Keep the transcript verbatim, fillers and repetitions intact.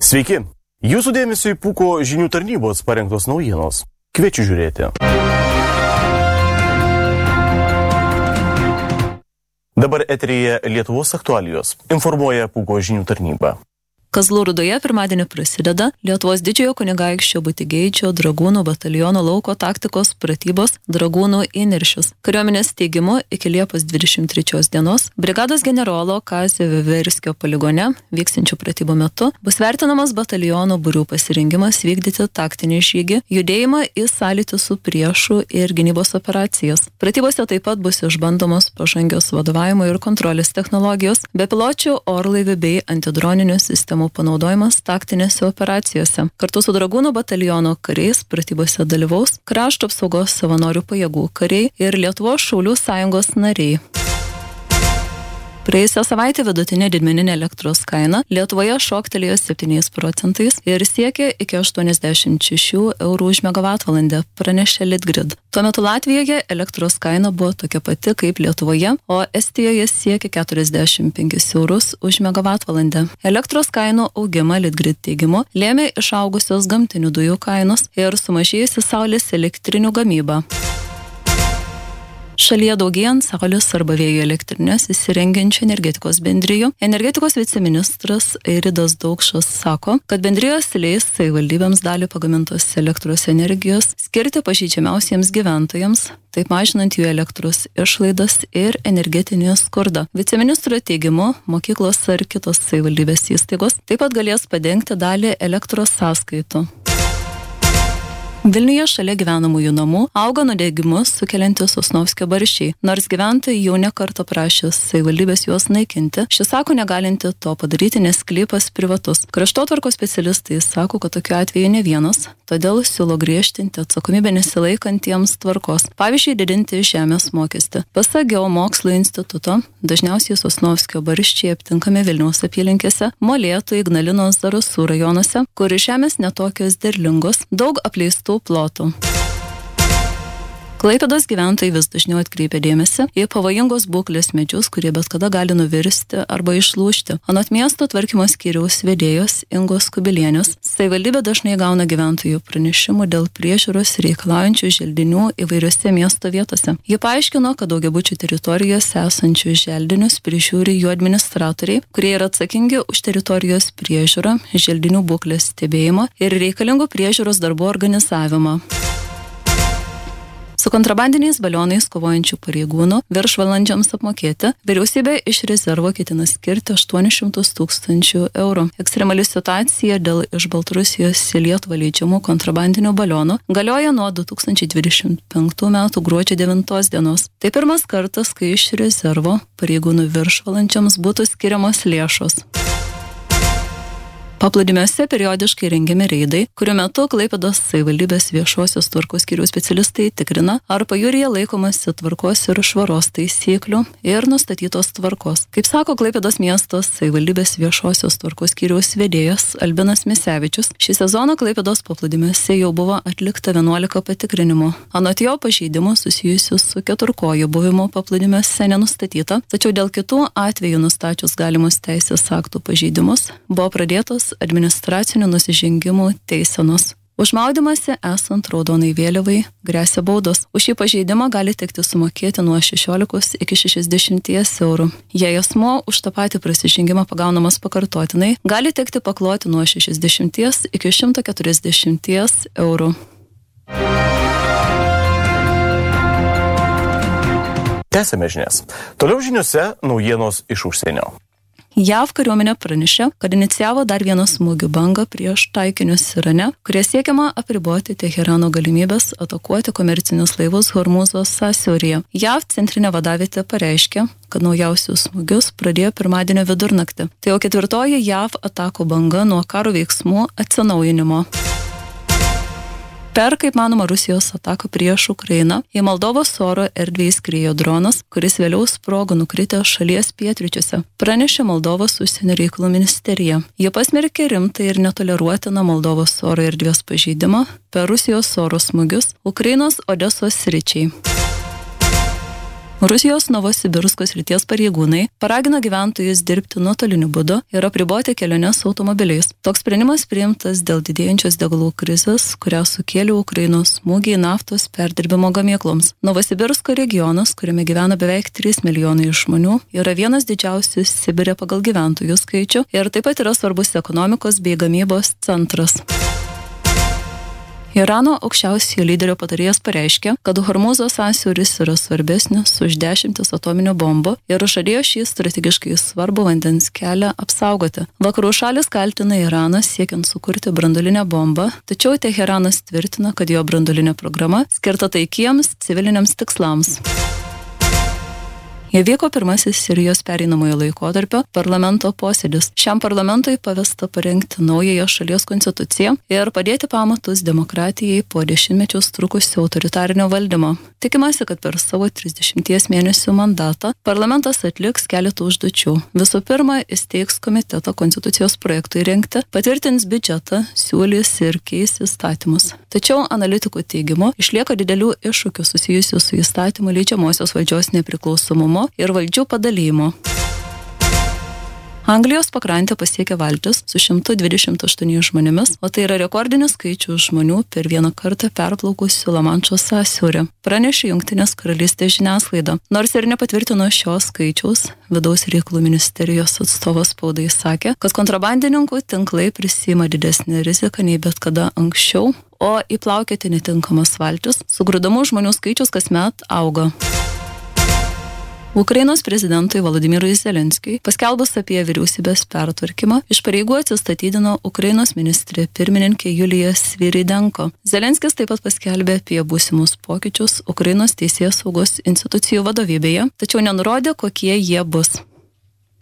Sveiki! Jūsų dėmesio į Pūko žinių tarnybos parengtos naujienos. Kviečiu žiūrėti. Dabar eteryje Lietuvos aktualijos. Informuoja Pūko žinių tarnyba. Kazlų Rūdoje pirmadienį prasideda Lietuvos didžiojo kunigaikščio Butigeidžio dragūnų bataliono lauko taktikos pratybos dragūnų įniršius. Kariuomenės teigimu iki Liepos dvidešimt trečios dienos brigados generolo Kazio Veverskio poligone vykstančių pratybų metu bus vertinamas bataliono būrių pasirengimas vykdyti taktinį žygį, judėjimą į sąlytį su priešu ir gynybos operacijas. Pratybose taip pat bus išbandomos pažangios vadovavimo ir kontrolės technologijos, bepiločių orlaivių bei antidroninių sistemų panaudojimas taktinėse operacijose. Kartu su dragūnų bataliono kariais pratybose dalyvaus krašto apsaugos savanorių pajėgų kariai ir Lietuvos šaulių sąjungos nariai. Praėjusią savaitę vidutinė didmeninė elektros kaina Lietuvoje šoktelėjo septyniais procentais ir siekė iki aštuoniasdešimt šešių eurų už megavatvalandę, pranešė Litgrid. Tuo metu Latvijoje elektros kaina buvo tokia pati kaip Lietuvoje, o Estijoje siekė keturiasdešimt penkis eurus už megavatvalandę. Elektros kainų augimą Litgrid teigimu lėmė išaugusios gamtinių dujų kainos ir sumažėjusi saulės elektrinių gamyba. Šalyje daugėjant saulės arba vėjo elektrinės įsirengiančių energetikos bendrijų, energetikos viceministras Eiridas Daukšas sako, kad bendrijos leis savivaldybėms dalį pagamintos elektros energijos skirti pažeidžiamiausiems gyventojams, taip mažinant jų elektros išlaidas ir energetinį skurdą. Viceministro teigimu, mokyklos ar kitos savivaldybės įstaigos taip pat galės padengti dalį elektros sąskaitų. Vilniuje šalia gyvenamųjų namų auga nudegimus sukeliantys Sosnovskio barščiai. Nors gyventojai jau ne kartą prašė savivaldybės juos naikinti, šis sako negalinti to padaryti, nes sklypas privatus. Kraštotvarkos specialistai sako, kad tokiu atveju ne vienas, todėl siūlo griežtinti atsakomybę nesilaikantiems tvarkos. Pavyzdžiui, didinti žemės mokestį. Pasak Geomokslų instituto, dažniausiai Sosnovskio barščiai aptinkami Vilniaus apylinkėse, Molėtų, Ignalinos, Zarasų rajonuose, kur žemės netokios derlingos, daug apleistų plotų. Klaipėdos gyventojai vis dažniau atkreipia dėmesį į pavojingos būklės medžius, kurie bet kada gali nuvirsti arba išlūžti. Anot miesto tvarkymo skyriaus vedėjos Ingos Kubilienės, savivaldybė dažnai gauna gyventojų pranešimų dėl priežiūros reikalaujančių želdinių įvairiose miesto vietose. Ji paaiškino, kad daugiabučių teritorijose esančių želdinius prižiūri jų administratoriai, kurie yra atsakingi už teritorijos priežiūrą, želdinių būklės stebėjimą ir reikalingų priežiūros darbų organizavimą. Su kontrabandiniais balionais kovojančių pareigūnų viršvalandžiams apmokėti vyriausybė iš rezervo ketina skirti aštuonis šimtus tūkstančių eurų. Ekstremali situacija dėl iš Baltarusijos į Lietuvą leidžiamų kontrabandinių balionų galioja nuo du tūkstančiai dvidešimt penktų metų gruodžio devintos dienos. Tai pirmas kartas, kai iš rezervo pareigūnų viršvalandžiams būtų skiriamos lėšos. Paplūdimiuose periodiškai rengiami reidai, kurių metu Klaipėdos savivaldybės viešosios tvarkos skyriaus specialistai tikrina, ar pajūryje laikomasi tvarkos ir švaros taisyklių ir nustatytos tvarkos. Kaip sako Klaipėdos miesto savivaldybės viešosios tvarkos skyriaus vedėjas Albinas Misevičius, šį sezoną Klaipėdos paplūdimiuose jau buvo atlikta vienuolika patikrinimų. Anot jo, pažeidimų susijusių su keturkojų buvimu paplūdimiuose nenustatyta, tačiau dėl kitų atvejų nustačius galimus teisės aktų pažeidimus buvo pradėtos administracinių nusižengimų teisenos. Už maudymąsi esant raudonai vėliavai gresia baudos. Už šį pažeidimą gali tekti sumokėti nuo šešiolikos iki šešiasdešimties eurų. Jei asmuo už tą patį prasižengimą pagaunamas pakartotinai, gali tekti pakloti nuo šešiasdešimties iki šimto keturiasdešimties eurų. Tęsiame žinias. Toliau žiniuose naujienos iš užsienio. J A V kariuomenė pranešė, kad inicijavo dar vieną smūgių bangą prieš taikinius Irane, kurie siekiama apriboti Teherano galimybės atakuoti komercinius laivus Hormūzo sąsiauryje. J A V centrinė vadavietė pareiškė, kad naujausius smūgius pradėjo pirmadienio vidurnaktį. Tai jau ketvirtoji J A V atakų banga nuo karo veiksmų atsinaujinimo. Per, kaip manoma, Rusijos ataką prieš Ukrainą į Moldovos oro erdvę įskriejo dronas, kuris vėliau sprogo nukritę šalies pietryčiuose, pranešė Moldovos užsienio reikalų ministerija. Jie pasmerkė rimtą ir netoleruotiną Moldovos oro erdvės pažeidimą per Rusijos oro smūgius Ukrainos Odesos sričiai. Rusijos Novosibirsko srities pareigūnai paragino gyventojus dirbti nuotoliniu būdu ir apriboti keliones automobiliais. Toks sprendimas priimtas dėl didėjančios degalų krizės, kurią sukėlė Ukrainos smūgiai naftos perdirbimo gamykloms. Novosibirsko regionas, kuriame gyvena beveik trys milijonai žmonių, yra vienas didžiausių Sibire pagal gyventojų skaičių ir taip pat yra svarbus ekonomikos bei gamybos centras. Irano aukščiausiojo lyderio patarėjas pareiškė, kad Hormūzo sąsiauris yra svarbesnis už dešimtis atominių bombų ir žadėjo šį strategiškai svarbų vandens kelią apsaugoti. Vakarų šalis kaltina Iraną siekiant sukurti branduolinę bombą, tačiau Teheranas tvirtina, kad jo branduolinė programa skirta taikiems civiliniams tikslams. Įvyko pirmasis Sirijos pereinamojo laikotarpio parlamento posėdis. Šiam parlamentui pavesta parengti naująją šalies konstituciją ir padėti pamatus demokratijai po dešimtmečius trukusio autoritarinio valdymo. Tikimasi, kad per savo trisdešimties mėnesių mandatą parlamentas atliks keletą užduočių. Visų pirma, įsteigs komitetą konstitucijos projektui rengti, patvirtins biudžetą, siūlys ir keis įstatymus. Tačiau analitikų teigimu išlieka didelių iššūkių susijusių su įstatymų leidžiamosios valdžios nepriklausomumu ir valdžių padalymo. Anglijos pakrantę pasiekė valtis su šimtu dvidešimt aštuoniais žmonėmis, o tai yra rekordinis skaičius žmonių per vieną kartą perplaukusių Lamanšo sąsiaurį, pranešė Jungtinės karalystės žiniasklaida. Nors ir nepatvirtino šios skaičiaus, vidaus reikalų ministerijos atstovas spaudai sakė, kad kontrabandininkų tinklai prisiima didesnį riziką nei bet kada anksčiau, o įplaukioti netinkamas valtis, sugrūdamų žmonių skaičius kasmet auga. Ukrainos prezidentui Volodymyrui Zelenskiui paskelbus apie vyriausybės pertvarkymą, iš pareigų atsistatydino Ukrainos ministrė pirmininkė Julija Sviridenko. Zelenskis taip pat paskelbė apie būsimus pokyčius Ukrainos teisėsaugos institucijų vadovybėje, tačiau nenurodė, kokie jie bus.